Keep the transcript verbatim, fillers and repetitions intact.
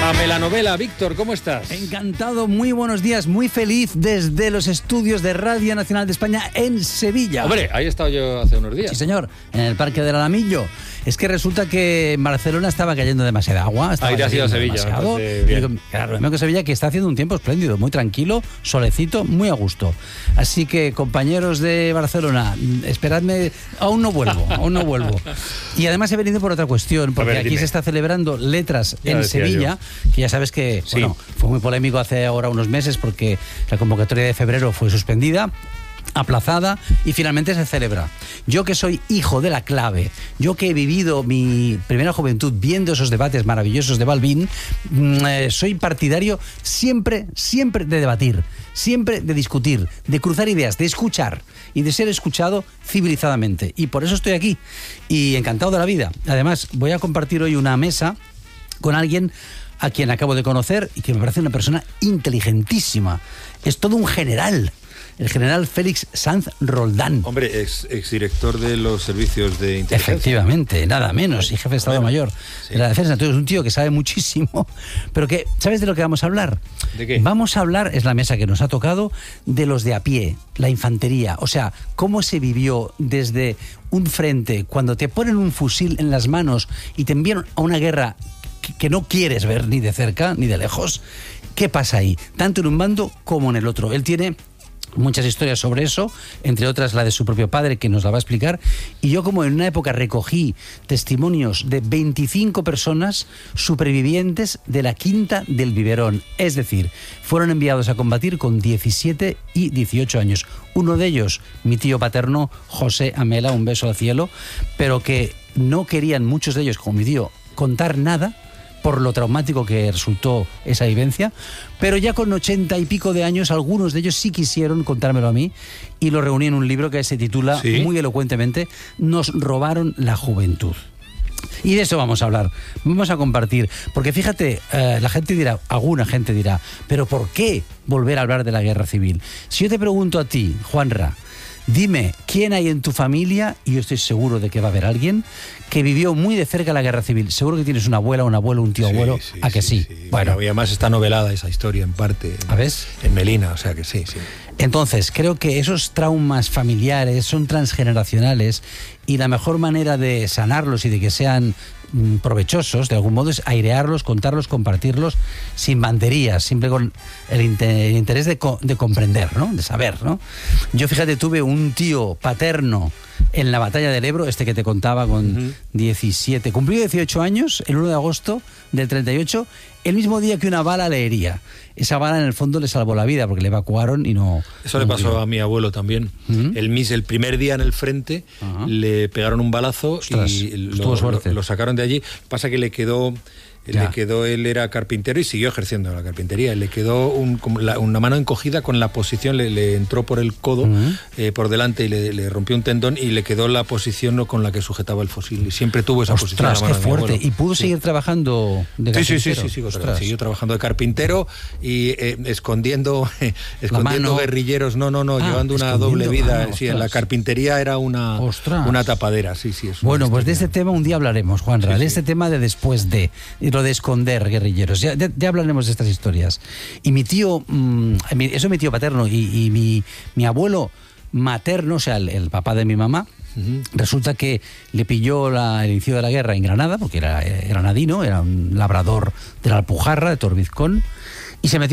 A Melanovela. Víctor, ¿cómo estás? Encantado, muy buenos días, muy feliz desde los estudios de Radio Nacional de España en Sevilla. Hombre, ahí he estado yo hace unos días. Sí, señor, en el Parque del Alamillo. Es que resulta que en Barcelona estaba cayendo demasiada agua. Ahí te has ido a Sevilla. Demasiado. Digo, claro, lo mismo que Sevilla, que está haciendo un tiempo espléndido, muy tranquilo, solecito, muy a gusto. Así que, compañeros de Barcelona, esperadme, aún no vuelvo, aún no vuelvo. Y además he venido por otra cuestión, porque ver, aquí dime. Se está celebrando Letras ya en Sevilla, yo. que ya sabes que sí. bueno, fue muy polémico hace ahora unos meses porque la convocatoria de febrero fue suspendida, aplazada y finalmente se celebra. Yo que soy hijo de la clave, yo que he vivido mi primera juventud viendo esos debates maravillosos de Balbín, eh, soy partidario siempre, siempre de debatir, siempre de discutir, de cruzar ideas, de escuchar y de ser escuchado civilizadamente. Y por eso estoy aquí y encantado de la vida. Además, voy a compartir hoy una mesa con alguien a quien acabo de conocer y que me parece una persona inteligentísima. Es todo un general. El general Félix Sanz Roldán. Hombre, ex, exdirector de los servicios de inteligencia. Efectivamente, nada menos, y jefe de Estado bueno, Mayor sí. de la Defensa. Entonces es un tío que sabe muchísimo, pero que, ¿sabes de lo que vamos a hablar? ¿De qué? Vamos a hablar, es la mesa que nos ha tocado, de los de a pie, la infantería. O sea, cómo se vivió desde un frente, cuando te ponen un fusil en las manos y te envían a una guerra que, que no quieres ver ni de cerca ni de lejos. ¿Qué pasa ahí? Tanto en un bando como en el otro. Él tiene muchas historias sobre eso, entre otras la de su propio padre, que nos la va a explicar. Y yo, como en una época recogí testimonios de veinticinco personas supervivientes de la Quinta del Biberón, es decir, fueron enviados a combatir con diecisiete y dieciocho años. Uno de ellos, mi tío paterno, José Amela, un beso al cielo, pero que no querían muchos de ellos, como mi tío, contar nada por lo traumático que resultó esa vivencia, pero ya con ochenta y pico de años, algunos de ellos sí quisieron contármelo a mí, y lo reuní en un libro que se titula, ¿sí?, muy elocuentemente, Nos robaron la juventud. Y de eso vamos a hablar, vamos a compartir, porque fíjate, eh, la gente dirá, alguna gente dirá, pero ¿por qué volver a hablar de la guerra civil? Si yo te pregunto a ti, Juanra, dime, ¿quién hay en tu familia? Y yo estoy seguro de que va a haber alguien que vivió muy de cerca la guerra civil. Seguro que tienes una abuela, un abuelo, un tío sí, abuelo. Sí, ¿A que sí? sí? sí. Bueno, y además está novelada esa historia en parte. ¿A ves? En Melina, o sea que sí, sí. Entonces, creo que esos traumas familiares son transgeneracionales y la mejor manera de sanarlos y de que sean mm, provechosos, de algún modo, es airearlos, contarlos, compartirlos, sin banderías, siempre con el, inter el interés de, co de comprender, ¿no? De saber, ¿no? Yo, fíjate, tuve un tío paterno en la batalla del Ebro, este que te contaba, con uh-huh. diecisiete, cumplió dieciocho años, el uno de agosto del treinta y ocho, el mismo día que una bala le hería. Esa bala en el fondo le salvó la vida porque le evacuaron y no... Eso no le pasó murió. a mi abuelo también. ¿Mm? El, mis, el primer día en el frente uh-huh. le pegaron un balazo. Ostras, y lo, lo, lo sacaron de allí. Pasa que le quedó... Le quedó, él era carpintero y siguió ejerciendo la carpintería. Le quedó un, la, una mano encogida con la posición, le, le entró por el codo uh-huh. eh, por delante y le, le rompió un tendón y le quedó la posición con la que sujetaba el fusil. Y siempre tuvo esa Ostras, posición. Ostras, qué fuerte. ¿Y pudo sí. seguir trabajando de carpintero? Sí, sí, sí, sí, sí, sí siguió trabajando de carpintero y eh, escondiendo, eh, escondiendo guerrilleros. No, no, no, ah, llevando una doble vida. Ah, sí, en la carpintería era una, una tapadera. Sí, sí, es bueno, pues de este tema un día hablaremos, Juanra, sí, de este sí. tema de después de... lo de esconder guerrilleros. Ya, ya, ya hablaremos de estas historias. Y mi tío, mmm, eso es mi tío paterno, y, y mi, mi abuelo materno, o sea, el, el papá de mi mamá, uh-huh. resulta que le pilló la, el inicio de la guerra en Granada, porque era, era granadino, era un labrador de la Alpujarra, de Torbizcón, y se metió